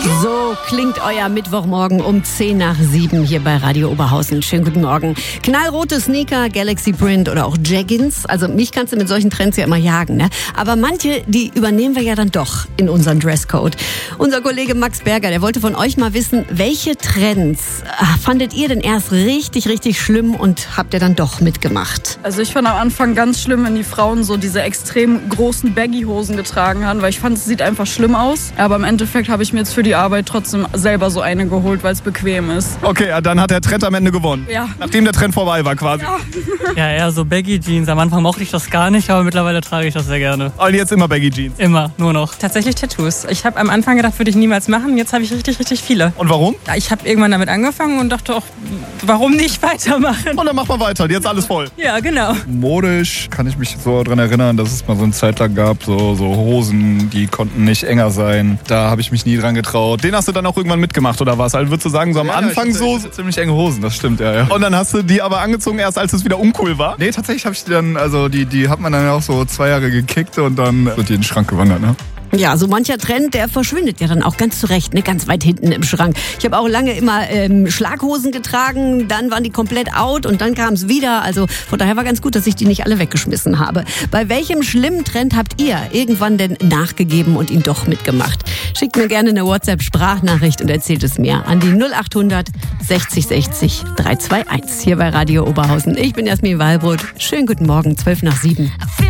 So klingt euer Mittwochmorgen um 6:10 hier bei Radio Oberhausen. Schönen guten Morgen. Knallrote Sneaker, Galaxy Print oder auch Jaggins. Also mich kannst du mit solchen Trends ja immer jagen, ne? Aber manche, die übernehmen wir ja dann doch in unseren Dresscode. Unser Kollege Max Berger, der wollte von euch mal wissen, welche Trends fandet ihr denn erst richtig, richtig schlimm und habt ihr dann doch mitgemacht? Also ich fand am Anfang ganz schlimm, wenn die Frauen so diese extrem großen Baggy-Hosen getragen haben, weil ich fand, es sieht einfach schlimm aus. Aber im Endeffekt habe ich mir jetzt für die Arbeit trotzdem selber so eine geholt, weil es bequem ist. Okay, dann hat der Trend am Ende gewonnen. Ja. Nachdem der Trend vorbei war quasi. Ja. Ja, eher so Baggy-Jeans. Am Anfang mochte ich das gar nicht, aber mittlerweile trage ich das sehr gerne. Und jetzt immer Baggy Jeans. Immer, nur noch. Tatsächlich Tattoos. Ich habe am Anfang gedacht, würde ich niemals machen. Jetzt habe ich richtig, richtig viele. Und warum? Ich habe irgendwann damit angefangen und dachte auch, warum nicht weitermachen? Und dann macht man weiter. Jetzt alles voll. Ja, genau. Modisch kann ich mich so daran erinnern, dass es mal so eine Zeit lang gab, so Hosen, die konnten nicht enger sein. Da habe ich mich nie dran getraut. Den hast du dann auch irgendwann mitgemacht oder was? Also würdest du sagen, so am Anfang ich hatte ziemlich enge Hosen, das stimmt, ja. Und dann hast du die aber angezogen, erst als es wieder uncool war? Nee, tatsächlich habe ich die dann, also die hat man dann auch so 2 Jahre gekickt und dann wird die in den Schrank gewandert, ne? Ja, so mancher Trend, der verschwindet ja dann auch ganz zurecht, ne? Ganz weit hinten im Schrank. Ich habe auch lange immer Schlaghosen getragen, dann waren die komplett out und dann kam es wieder. Also von daher war ganz gut, dass ich die nicht alle weggeschmissen habe. Bei welchem schlimmen Trend habt ihr irgendwann denn nachgegeben und ihn doch mitgemacht? Schickt mir gerne eine WhatsApp-Sprachnachricht und erzählt es mir an die 0800 60 60 321 hier bei Radio Oberhausen. Ich bin Jasmin Wallbrot. Schönen guten Morgen, 6:12.